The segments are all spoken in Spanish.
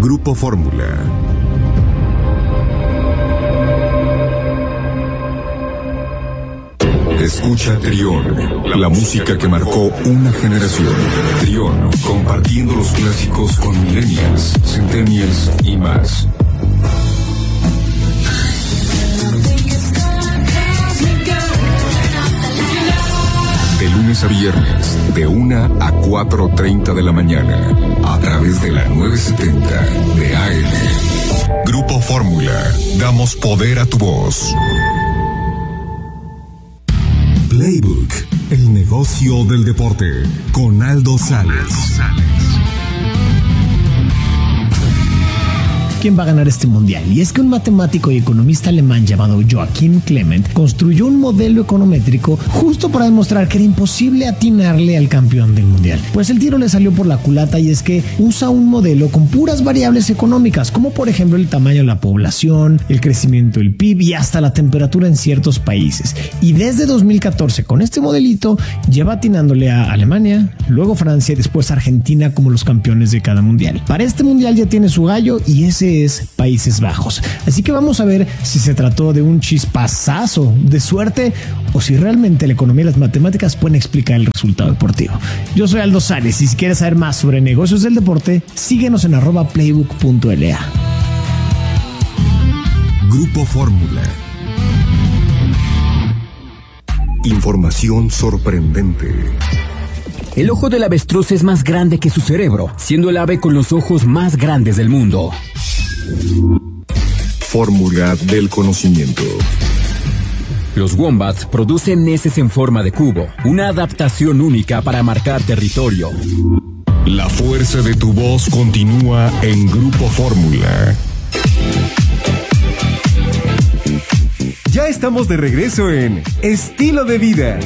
Grupo Fórmula. Escucha Trión, la música que marcó una generación. Trión, compartiendo los clásicos con millennials, centennials y más. De lunes a viernes, de 1 a 4:30 de la mañana, a través de la 970 de AM. Grupo Fórmula, damos poder a tu voz. Playbook, el negocio del deporte, con Aldo Sales. ¿Quién va a ganar este mundial? Y es que un matemático y economista alemán llamado Joachim Clement construyó un modelo econométrico justo para demostrar que era imposible atinarle al campeón del mundial. Pues el tiro le salió por la culata, y es que usa un modelo con puras variables económicas, como por ejemplo el tamaño de la población, el crecimiento del PIB y hasta la temperatura en ciertos países. Y desde 2014, con este modelito, lleva atinándole a Alemania, luego Francia y después Argentina como los campeones de cada mundial. Para este mundial ya tiene su gallo, y ese es Países Bajos. Así que vamos a ver si se trató de un chispazazo de suerte o si realmente la economía y las matemáticas pueden explicar el resultado deportivo. Yo soy Aldo Sales, y si quieres saber más sobre negocios del deporte, síguenos en @playbook.la. Grupo Fórmula. Información sorprendente. El ojo del avestruz es más grande que su cerebro, siendo el ave con los ojos más grandes del mundo. Fórmula del conocimiento. Los wombats producen heces en forma de cubo, una adaptación única para marcar territorio. La fuerza de tu voz continúa en Grupo Fórmula. Ya estamos de regreso en Estilo de Vida.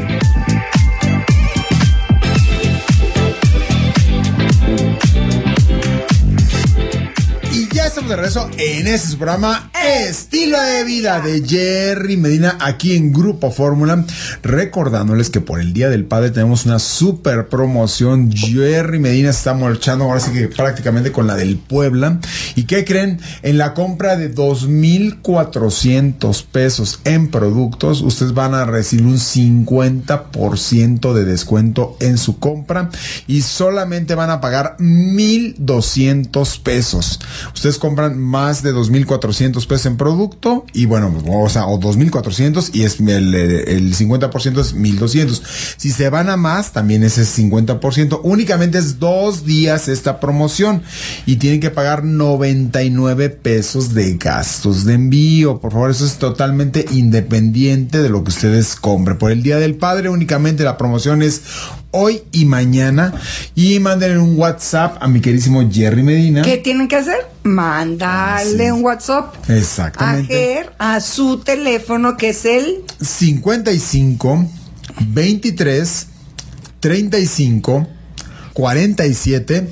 Estamos de regreso en este programa Estilo de Vida de Jerry Medina, aquí en Grupo Fórmula, recordándoles que por el Día del Padre tenemos una super promoción. Jerry Medina se está marchando ahora sí que prácticamente con la del Puebla. ¿Y qué creen? En la compra de 2,400 pesos en productos, ustedes van a recibir un 50% de descuento en su compra, y solamente van a pagar 1,200 pesos. Ustedes compran más de 2,400 pesos en producto, y bueno, o 2,400, y es el 50% es 1,200. Si se van a más, también ese 50%. Únicamente es 2 días esta promoción, y tienen que pagar 99 pesos de gastos de envío. Por favor, eso es totalmente independiente de lo que ustedes compren. Por el Día del Padre, únicamente la promoción es hoy y mañana, y manden un WhatsApp a mi queridísimo Jerry Medina. ¿Qué tienen que hacer? Mandarle un WhatsApp exactamente a su teléfono, que es el 55 23 35 47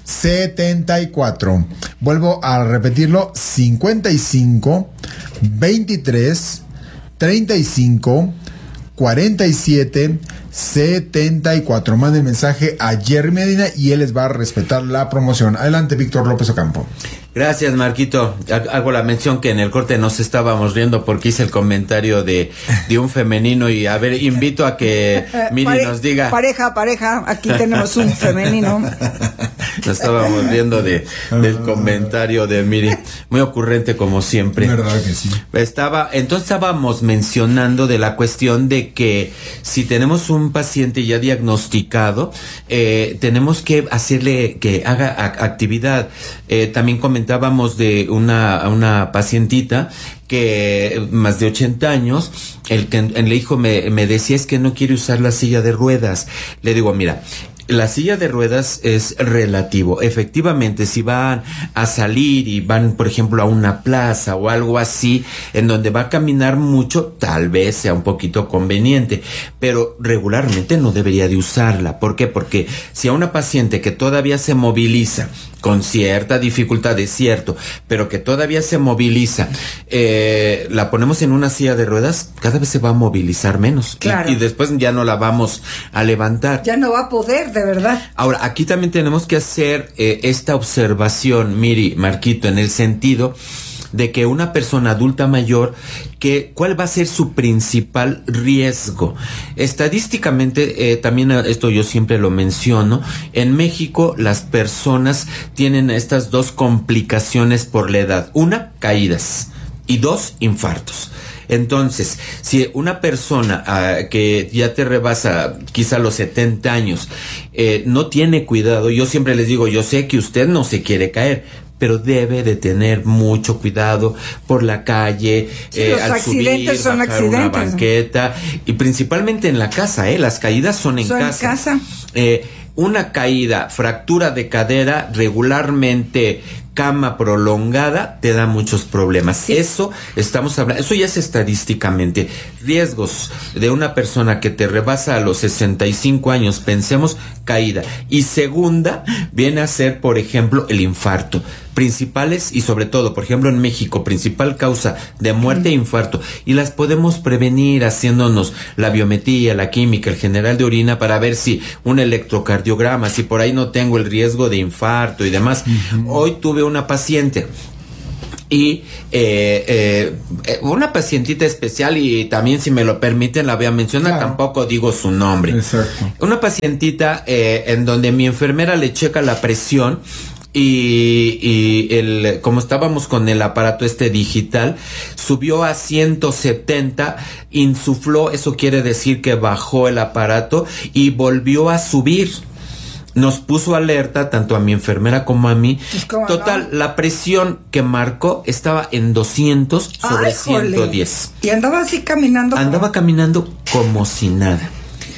74. Vuelvo a repetirlo: 55 23 35 47 74. Manden mensaje a Jerry Medina y él les va a respetar la promoción. Adelante, Víctor López Ocampo. Gracias, Marquito. Hago la mención que en el corte nos estábamos riendo porque hice el comentario de un femenino, y a ver, invito a que Miri nos diga. Pareja, aquí tenemos un femenino. Nos estábamos riendo del comentario de Miri. Muy ocurrente como siempre. ¿Verdad que sí? Entonces estábamos mencionando de la cuestión de que si tenemos un paciente ya diagnosticado, tenemos que hacerle que haga actividad. También comentábamos de una pacientita que más de 80 años, el hijo me decía, es que no quiere usar la silla de ruedas. Le digo, mira, la silla de ruedas es relativo. Efectivamente, si van a salir y van, por ejemplo, a una plaza o algo así, en donde va a caminar mucho, tal vez sea un poquito conveniente, pero regularmente no debería de usarla. ¿Por qué? Porque si a una paciente que todavía se moviliza, con cierta dificultad, es cierto, pero que todavía se moviliza, la ponemos en una silla de ruedas, cada vez se va a movilizar menos. Claro. Y después ya no la vamos a levantar. Ya no va a poder de verdad. Ahora, aquí también tenemos que hacer esta observación, Miri, Marquito, en el sentido de que una persona adulta mayor, ¿cuál va a ser su principal riesgo? Estadísticamente, también esto yo siempre lo menciono, en México las personas tienen estas dos complicaciones por la edad. Una, caídas, y dos, infartos. Entonces, si una persona que ya te rebasa quizá los 70 años, no tiene cuidado, yo siempre les digo, yo sé que usted no se quiere caer, pero debe de tener mucho cuidado por la calle, al subir, bajar una banqueta, y principalmente en la casa, las caídas son en casa. Una caída, fractura de cadera, regularmente cama prolongada, te da muchos problemas. Sí. Eso estamos hablando, eso ya es estadísticamente. Riesgos de una persona que te rebasa a los 65 años, pensemos caída. Y segunda, viene a ser, por ejemplo, el infarto. Principales y sobre todo, por ejemplo, en México, principal causa de muerte e infarto. Y las podemos prevenir haciéndonos la biometría, la química, el general de orina para ver si un electrocardiograma, si por ahí no tengo el riesgo de infarto y demás. Hoy tuve una paciente y una pacientita especial, y también si me lo permiten la voy a mencionar, claro. Tampoco digo su nombre. Exacto. Una pacientita en donde mi enfermera le checa la presión y como estábamos con el aparato digital, subió a 170, insufló, eso quiere decir que bajó el aparato y volvió a subir. Nos puso alerta tanto a mi enfermera como a mí. Total, no. La presión que marcó estaba en 200 sobre 110. ¿Y andaba así caminando? Andaba caminando como si nada.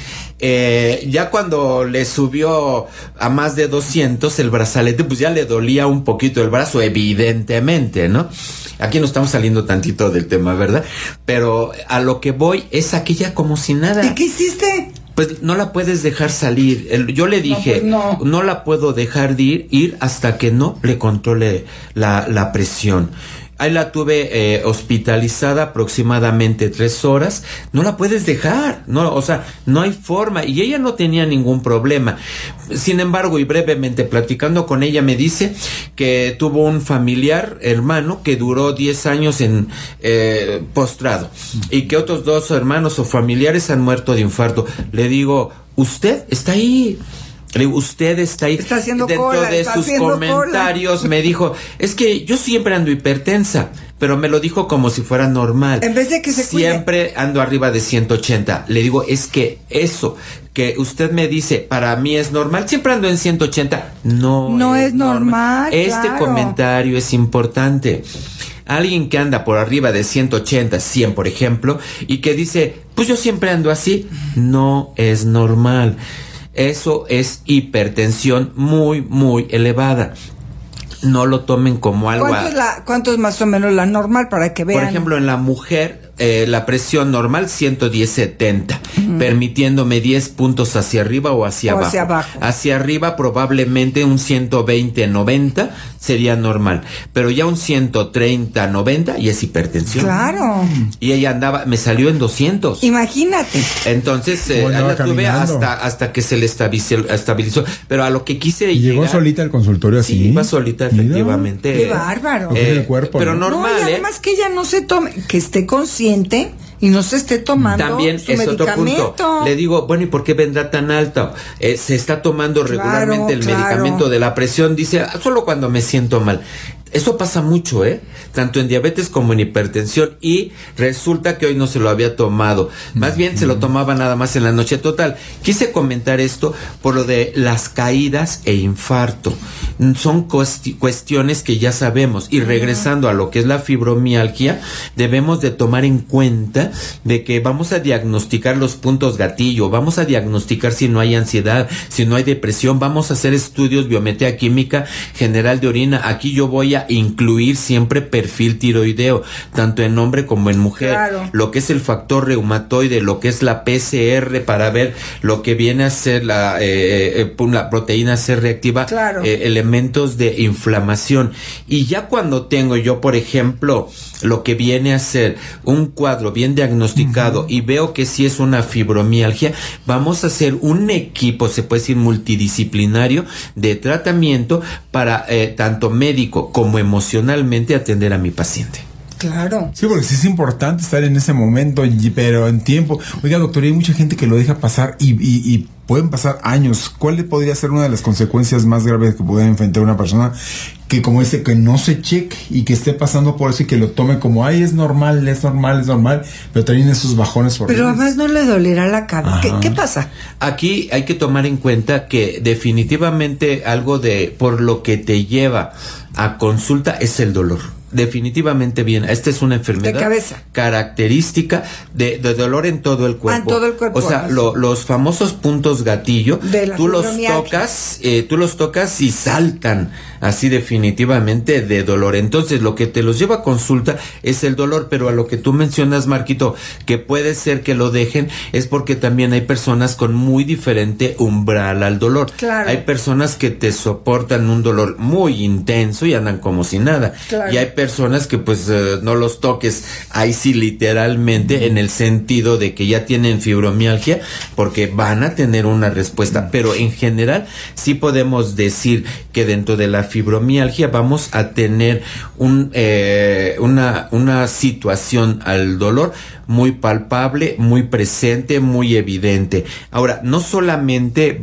Ya cuando le subió a más de 200 el brazalete, pues ya le dolía un poquito el brazo, evidentemente, ¿no? Aquí no estamos saliendo tantito del tema, ¿verdad? Pero a lo que voy es aquella como si nada. ¿Y qué hiciste? Pues no la puedes dejar salir. Yo le dije, no la puedo dejar de ir hasta que no le controle la presión. Ahí la tuve hospitalizada aproximadamente 3 horas. No la puedes dejar, no, o sea, no hay forma. Y ella no tenía ningún problema. Sin embargo, y brevemente platicando con ella, me dice que tuvo un familiar, hermano, que duró 10 años en postrado, y que otros 2 hermanos o familiares han muerto de infarto. Le digo, usted está ahí. Usted está ahí. Está haciendo dentro cola, de sus comentarios cola. Me dijo, es que yo siempre ando hipertensa, pero me lo dijo como si fuera normal. En vez de que se siempre cuide. Ando arriba de 180. Le digo, es que eso que usted me dice para mí es normal, siempre ando en 180. No es normal. Claro. Comentario es importante. Alguien que anda por arriba de 180, 100 por ejemplo, y que dice, pues yo siempre ando así, no es normal. Eso es hipertensión muy, muy elevada. No lo tomen como algo... ¿Cuánto es más o menos la normal para que vean? Por ejemplo, en la mujer, la presión normal 110/70, permitiéndome 10 puntos hacia arriba o hacia abajo. Hacia arriba probablemente un 120/90 sería normal, pero ya un 130/90 y es hipertensión. Claro. Y ella me salió en 200. Imagínate. Entonces, la tuve hasta que se le estabilizó. Pero a lo que quise llegar... ¿Llegó solita al consultorio así? Sí, iba solita, efectivamente. Qué bárbaro. El cuerpo, pero normal, y además que ella no se tome, que esté consciente y no se esté tomando también su es medicamento. Otro punto. Le digo, bueno, ¿y por qué vendrá tan alta? Se está tomando regularmente el medicamento de la presión. Dice, solo cuando me siento mal. Eso pasa mucho, tanto en diabetes como en hipertensión, y resulta que hoy no se lo había tomado, más bien se lo tomaba nada más en la noche. Total, quise comentar esto por lo de las caídas e infarto. Son cuestiones que ya sabemos, y regresando a lo que es la fibromialgia, debemos de tomar en cuenta de que vamos a diagnosticar los puntos gatillo, vamos a diagnosticar si no hay ansiedad, si no hay depresión, vamos a hacer estudios, biometría química, general de orina. Aquí yo voy a incluir siempre perfil tiroideo, tanto en hombre como en mujer. Claro. Lo que es el factor reumatoide, lo que es la PCR para ver lo que viene a ser la proteína C reactiva, Claro. Elementos de inflamación. Y ya cuando tengo yo, por ejemplo, lo que viene a ser un cuadro bien diagnosticado y veo que sí es una fibromialgia, vamos a hacer un equipo, se puede decir multidisciplinario, de tratamiento para tanto médico como emocionalmente atender a mi paciente. Claro. Sí, porque sí es importante estar en ese momento, pero en tiempo. Oiga, doctor, hay mucha gente que lo deja pasar y pueden pasar años. ¿Cuál podría ser una de las consecuencias más graves que puede enfrentar una persona que, como dice, que no se cheque y que esté pasando por eso y que lo tome como, ay, es normal, pero también esos bajones por Pero además no le dolerá la cabeza. ¿Qué pasa? Aquí hay que tomar en cuenta que definitivamente algo por lo que te lleva a consulta es el dolor. Definitivamente bien, esta es una enfermedad de cabeza, característica de dolor en todo el cuerpo. En todo el cuerpo. O sea, los famosos puntos gatillo, tú los tocas y saltan así definitivamente de dolor. Entonces, lo que te los lleva a consulta es el dolor, pero a lo que tú mencionas, Marquito, que puede ser que lo dejen, es porque también hay personas con muy diferente umbral al dolor. Claro. Hay personas que te soportan un dolor muy intenso y andan como si nada. Claro. Y hay personas que pues no los toques ahí sí literalmente en el sentido de que ya tienen fibromialgia porque van a tener una respuesta, pero en general sí podemos decir que dentro de la fibromialgia vamos a tener una situación al dolor muy palpable, muy presente, muy evidente. Ahora, no solamente